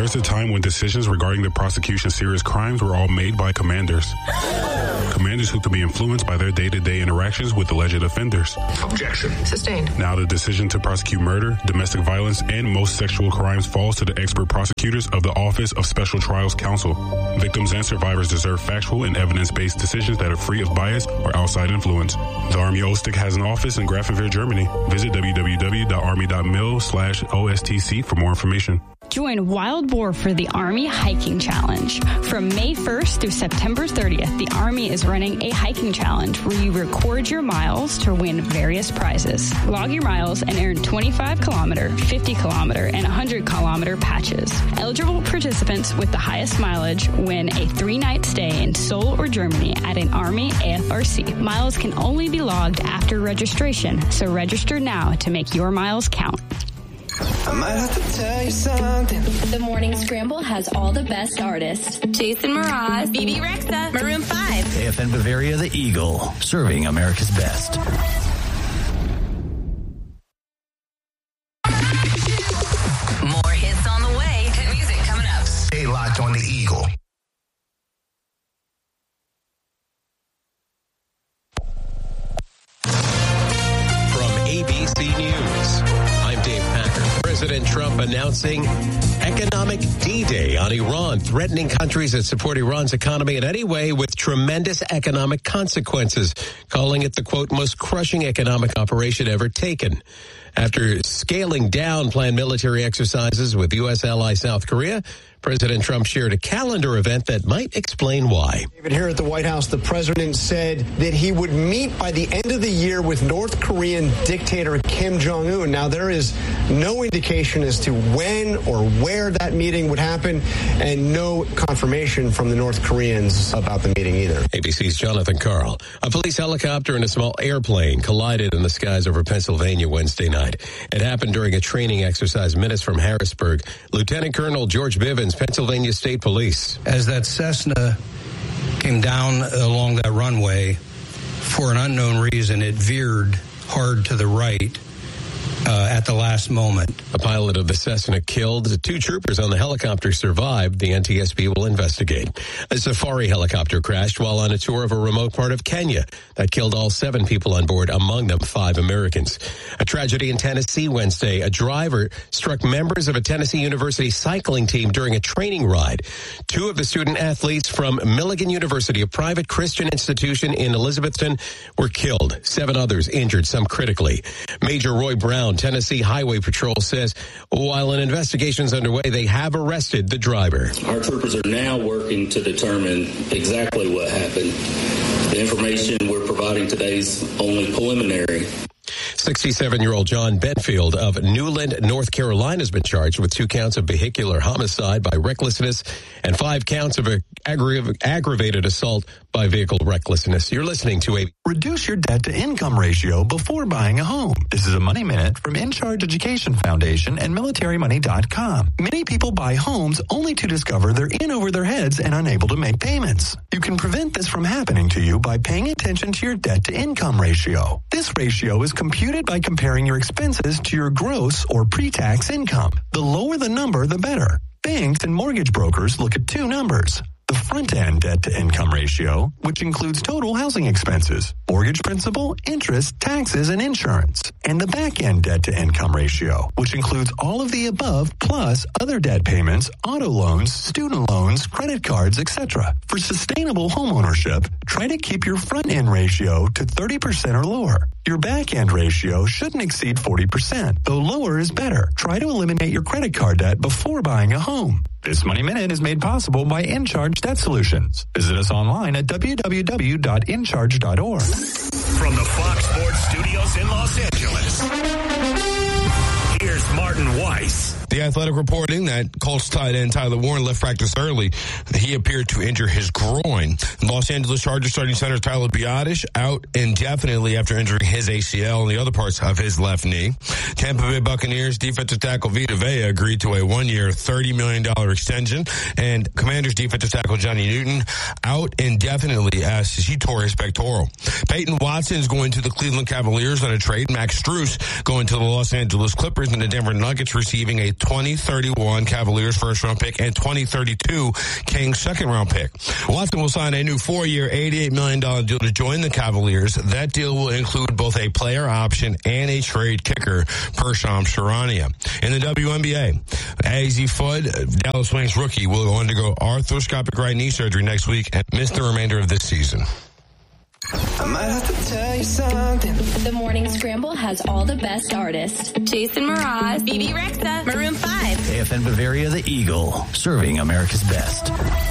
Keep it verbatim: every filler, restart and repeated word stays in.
There's a time when decisions regarding the prosecution of serious crimes were all made by commanders. Commanders who could be influenced by their day-to-day interactions with alleged offenders. Objection. Sustained. Now the decision to prosecute murder, domestic violence, and most sexual crimes falls to the expert prosecutors of the Office of Special Trials Counsel. Victims and survivors deserve factual and evidence-based decisions that are free of bias or outside influence. The Army O S T C has an office in Grafenwehr, Germany. Visit w w w dot army dot mil slash O S T C for more information. Join Wild Boar for the Army Hiking Challenge. From May first through September thirtieth, the Army is running a hiking challenge where you record your miles to win various prizes. Log your miles and earn twenty-five kilometer, fifty kilometer, and one hundred kilometer patches. Eligible participants with the highest mileage win a three-night stay in Seoul or Germany at an Army A F R C. Miles can only be logged after registration, so register now to make your miles count. I might have to tell you something. The Morning Scramble has all the best artists. Jason Mraz, B B Rexa, Maroon five. A F N Bavaria, the Eagle, serving America's best. More hits on the way. Hit music coming up. Stay locked on the Eagle. From A B C News, I'm Dave Packer. President Trump announcing economic D-Day on Iran, threatening countries that support Iran's economy in any way with tremendous economic consequences, calling it the, quote, most crushing economic operation ever taken. After scaling down planned military exercises with U S ally South Korea, President Trump shared a calendar event that might explain why. David, here at the White House, the president said that he would meet by the end of the year with North Korean dictator Kim Jong-un. Now, there is no indication as to when or where that meeting would happen, and no confirmation from the North Koreans about the meeting either. A B C's Jonathan Karl. A police helicopter and a small airplane collided in the skies over Pennsylvania Wednesday night. It happened during a training exercise minutes from Harrisburg. Lieutenant Colonel George Bivens, Pennsylvania State Police. As that Cessna came down along that runway, for an unknown reason, it veered hard to the right uh, at the last moment. A pilot of the Cessna killed. The two troopers on the helicopter survived. The N T S B will investigate. A safari helicopter crashed while on a tour of a remote part of Kenya. That killed all seven people on board, among them five Americans. A tragedy in Tennessee Wednesday. A driver struck members of a Tennessee University cycling team during a training ride. Two of the student athletes from Milligan University, a private Christian institution in Elizabethton, were killed. Seven others injured, some critically. Major Roy Brown, Tennessee Highway Patrol, says while an investigation is underway, they have arrested the driver. Our troopers are now working to determine exactly what happened. The information we're providing today is only preliminary. sixty-seven-year-old John Benfield of Newland, North Carolina, has been charged with two counts of vehicular homicide by recklessness and five counts of aggra- aggravated assault by vehicle recklessness. You're listening to a... Reduce your debt-to-income ratio before buying a home. This is a Money Minute from In Charge Education Foundation and military money dot com. Many people buy homes only to discover they're in over their heads and unable to make payments. You can prevent this from happening to you by paying attention to your debt-to-income ratio. This ratio is computed by comparing your expenses to your gross or pre-tax income. The lower the number, the better. Banks and mortgage brokers look at two numbers. The front-end debt-to-income ratio, which includes total housing expenses, mortgage principal, interest, taxes, and insurance. And the back-end debt-to-income ratio, which includes all of the above plus other debt payments, auto loans, student loans, credit cards, et cetera. For sustainable homeownership, try to keep your front-end ratio to thirty percent or lower. Your back-end ratio shouldn't exceed forty percent, though lower is better. Try to eliminate your credit card debt before buying a home. This Money Minute is made possible by InCharge Debt Solutions. Visit us online at w w w dot in charge dot org. From the Fox Sports Studios in Los Angeles, here's Martin Weiss. The Athletic reporting that Colts tight end Tyler Warren left practice early. He appeared to injure his groin. Los Angeles Chargers starting center Tyler Biadasz out indefinitely after injuring his A C L and the other parts of his left knee. Tampa Bay Buccaneers defensive tackle Vita Vea agreed to a one-year, thirty million dollars extension. And Commanders defensive tackle Johnny Newton out indefinitely as he tore his pectoral. Peyton Watson is going to the Cleveland Cavaliers on a trade. Max Strus going to the Los Angeles Clippers, and the Denver Nuggets Nuggets receiving a twenty thirty-one Cavaliers first-round pick and twenty thirty-two Kings second-round pick. Watson will sign a new four-year, eighty-eight million dollars deal to join the Cavaliers. That deal will include both a player option and a trade kicker, per Shams Charania. In the W N B A, Azzi Fudd, Dallas Wings rookie, will undergo arthroscopic right knee surgery next week and miss the remainder of this season. I might have to tell you something. The Morning Scramble has all the best artists. Jason Mraz, B B Rexa, Maroon five. A F N Bavaria, the Eagle, serving America's best.